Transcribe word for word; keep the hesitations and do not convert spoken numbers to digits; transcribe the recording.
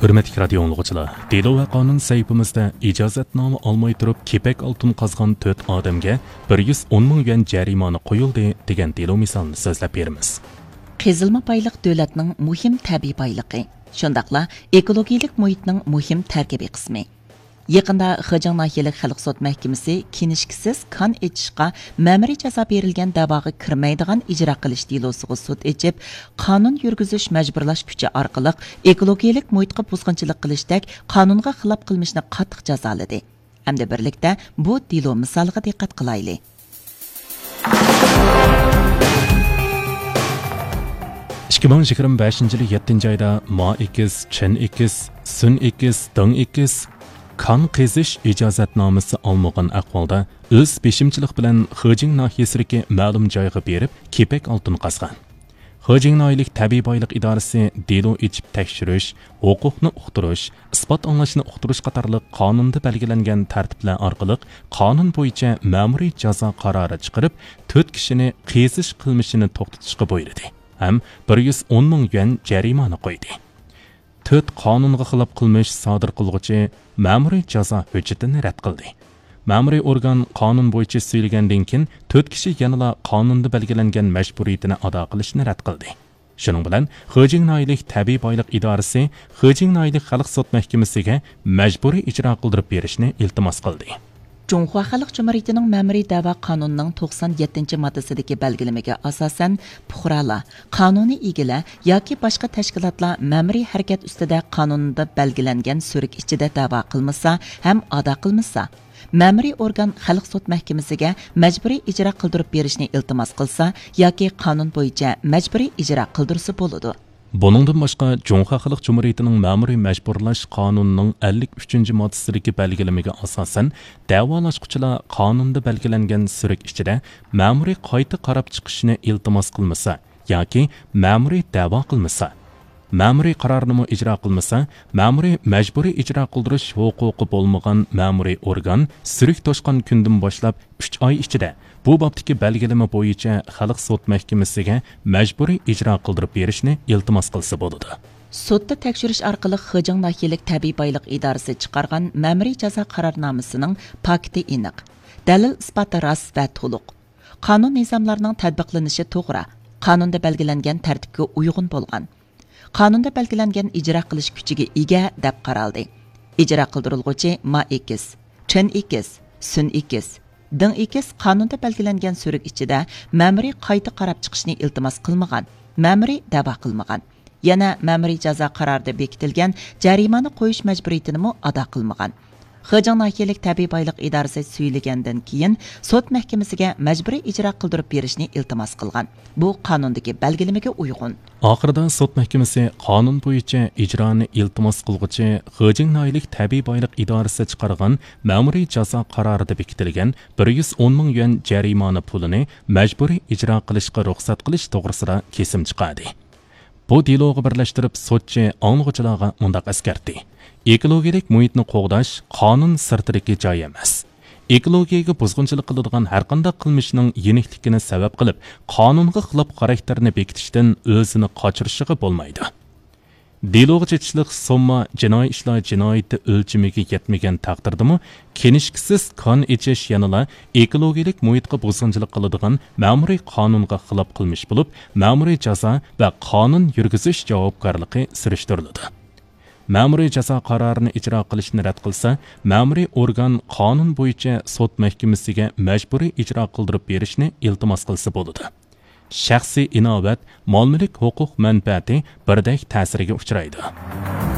Hürmetli radio anlıqçılar, Delo ve Qonun sayfımızda icazatnoma almay turib kepak altın qazgan to'rt odamga bir yuz o'n ming yuan jarimani qo'yildi degan Delo misolini so'zlab beramiz. Qazilma payliq davlatning muhim tabiiy payligi, shundaqla ekologik muhitning muhim tarkibiy qismi. Yaqında Xijang Nahiyalik Xalq sud mahkamasi kinishkisiz kan etishga ma'muriy jazo berilgan da'voga kirmaydigan ijro qilish delosiga sud etib, qonun yurgizish majburlash kuchi orqali ekologik muhitga buzg'unchilik qilishdek qonunga xilof qilmishni qattiq jazoladi. Hamda birlikda bu delo misoliga diqqat qilaylik. ikki ming yigirma beshinchi yil yettinchi oyda Ma ekiz, Chen ekiz, Sun ekiz, Deng ekiz kan qizish ijozatnomasi olmagan ahvolda o'z beshimchilik bilan Xijang nahiyasidagi ma'lum joyga berib kepak oltin qazgan. Xijang nahiyalik tabiiy boylik idorasi delo ichib tekshirish, huquqni uqtirish, isbot anglashni uqtirish qatorliq qonunda belgilangan tartiblar orqali qonun bo'yicha ma'muriy jazo qarori chiqarib, to'rt kishini qizish qilmishini to'xtatishga buyurdi. Ham bir yuz o'n ming yuan jarimani qo'ydi. to'rt qonunga xilof qilmish sodir qilguvchi ma'muriy jazo hujjatini rad qildi. Ma'muriy organ qonun bo'yicha suyulgandan keyin to'rt kishi yanada qonunda belgilangan majburiyatini ado qilishni rad qildi. Shuning bilan Xijang nahiyalik tabiiy boylik idorasi Xijang nahiyalik xalq sud mahkamasiga majburiy ijro qildirib berishni iltimos qildi. Cunhua Xalq Cumhuriyetining ma'muriy da'vo qonunining to'qson yettinchi moddasidagi belgilamaga asosan fuqarolar, qonuniy egilar yoki boshqa tashkilotlar ma'muriy harakat ustida qonunda belgilangan surik ichida da'vo qilmasa ham ado qilmasa, ma'muriy organ xalq sud mahkamasiga majburiy ijro qildirib berishni iltimos qilsa yoki qonun bo'yicha majburiy ijro qildirsa bo'ladi. Buningdan boshqa Cunhua Xalq Cumhuriyetining ma'muriy majburlash qonunining ellik uchinchi moddasidagi belgilamaga asosan da'volashuvchilar qonunda belgilangan surik ichida ma'muriy qayta qarab chiqishni iltimos qilmasa yoki ma'muriy da'vo qilmasa, ma'muriy qarorni ijro qilmasa, ma'muriy majburiy ijro qildirish huquqi bo'lmagan ma'muriy organ surik to'shqan kundan boshlab uch oy ichida bu bobdagi belgilama bo'yicha xalq sud mahkamasiga majburiy ijro qildirib berishni iltimos qilsa bo'ladi. Sudda tekshirish orqali Xijang nahiyalik tabiiy boylik idorasi chiqargan ma'muriy jazo qarornomasining paketi aniq, dalil isboti rost va to'liq. Qonun nizomlarining tatbiqlanishi to'g'ri, qonunda belgilangan tartibga uyg'un bo'lgan. Qonunda belgilangan ijro qilish kuchiga ega deb qaraldi. Ijro qildirilguvchi Ma ekiz, Chen ekiz, Sun ekiz, Deng ekiz qonunda belgilangan surik ichida ma'muriy qayta qarab chiqishni iltimos qilmagan, ma'muriy da'vo qilmagan. Yana ma'muriy jazo qarorida bekitilgan jarimani qo'yish majburiyatini mo ado qilmagan. Xijang nahiyalik tabiiy boylik idorasi suyulgandan keyin sud mahkamasiga majburiy ijro qildirib berishni iltimos qilgan. Bu qonundagi belgilamaga uyg'un. Oxirida sud mahkamasi qonun bo'yicha ijroni iltimos qilguvchi Xijang nahiyalik tabiiy boylik idorasi chiqargan ma'muriy jazo qarorida bekitilgan bir yuz o'n ming yuan jarimani pulini majburiy ijro qilishga ruxsat qilish to'g'risida kesim chiqadi. Bu deloga birlashtirib sudchi anglag'uchilarga mundaq eskartdi. Ekologik muhitni qo'g'dash qonun sirtidagi joy emas. Ekologiyaga buzg'unchilik qiladigan har qanday qilmishning yenikligini sabab qilib, qonunga xilof xarakterni bekitishdan o'zini qochirishiga bo'lmaydi. Deloga chetishlik somma jinoiy ishlar jinoyati o'lchamiga yetmagan taqdirdami, kenishkisiz kon ichish yanala ekologik muhitga buzg'unchilik qiladigan ma'muriy qonunga xilof qilmish bo'lib, ma'muriy jazo va qonun yurgizish javobgarligi surishtiriladi. Ma'muriy jazo qarorini ijro qilishni rad qilsa, ma'muriy organ qonun bo'yicha sud mahkamasiga majburiy ijro qildirib berishni iltimos qilsa bo'ladi. Shaxsiy inobat, mol-mulk huquq manfaati birdek ta'siriga uchraydi.